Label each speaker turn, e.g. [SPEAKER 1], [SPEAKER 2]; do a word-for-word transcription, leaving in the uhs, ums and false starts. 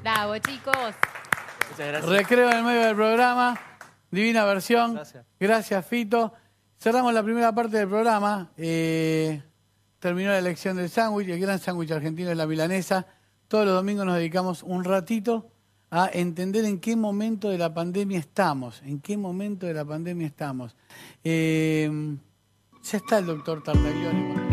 [SPEAKER 1] Bravo, chicos.
[SPEAKER 2] Muchas gracias.
[SPEAKER 3] Recreo en el medio del programa. Divina versión.
[SPEAKER 2] Gracias.
[SPEAKER 3] Gracias, Fito. Cerramos la primera parte del programa. Eh, terminó la elección del sándwich, el gran sándwich argentino de la milanesa. Todos los domingos nos dedicamos un ratito a entender en qué momento de la pandemia estamos. En qué momento de la pandemia estamos. Eh, ya está el doctor Tartaglione.